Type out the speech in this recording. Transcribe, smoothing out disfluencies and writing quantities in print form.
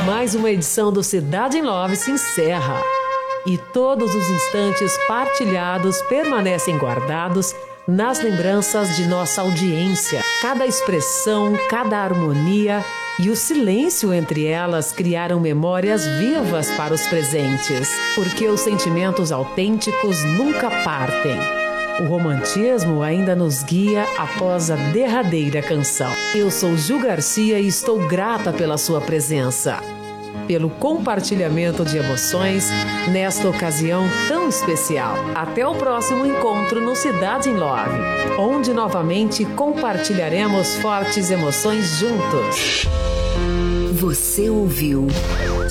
mais uma edição do Cidade em Love se encerra. E todos os instantes partilhados permanecem guardados nas lembranças de nossa audiência. Cada expressão, cada harmonia e o silêncio entre elas criaram memórias vivas para os presentes. Porque os sentimentos autênticos nunca partem. O romantismo ainda nos guia após a derradeira canção. Eu sou Ju Garcia e estou grata pela sua presença, pelo compartilhamento de emoções nesta ocasião tão especial. Até o próximo encontro no Cidade em Love, onde novamente compartilharemos fortes emoções juntos. Você ouviu